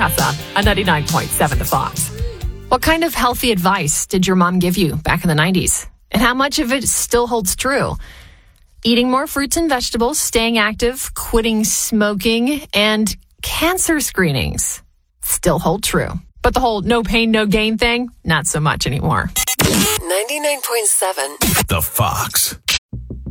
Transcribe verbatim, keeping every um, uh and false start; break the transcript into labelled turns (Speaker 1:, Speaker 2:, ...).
Speaker 1: Casa on ninety-nine point seven The Fox. What kind of healthy advice did your mom give you back in the nineties? And how much of it still holds true? Eating more fruits and vegetables, staying active, quitting smoking, and cancer screenings still hold true. But the whole no pain, no gain thing, not so much anymore.
Speaker 2: ninety-nine point seven
Speaker 3: The Fox.